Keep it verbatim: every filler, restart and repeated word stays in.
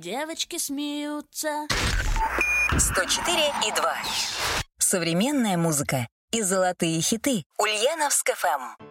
девочки смеются. сто четыре и два. Современная музыка и золотые хиты. Ульяновск эф эм.